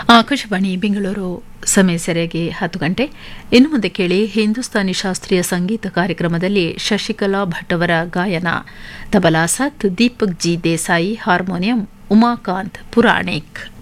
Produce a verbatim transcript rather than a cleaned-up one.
ಆಕಾಶವಾಣಿ ಬೆಂಗಳೂರು ಸಮಯ ಸರಿಯಾಗಿ ಹತ್ತು ಗಂಟೆ. ಇನ್ನು ಮುಂದೆ ಕೇಳಿ ಹಿಂದೂಸ್ತಾನಿ ಶಾಸ್ತ್ರೀಯ ಸಂಗೀತ ಕಾರ್ಯಕ್ರಮದಲ್ಲಿ ಶಶಿಕಲಾ ಭಟ್ ಅವರ ಗಾಯನ. ತಬಲಾ ಸತ್, ದೀಪಕ್ ಜಿ ದೇಸಾಯಿ, ಹಾರ್ಮೋನಿಯಂ ಉಮಾಕಾಂತ್ ಪುರಾಣಿಕ್.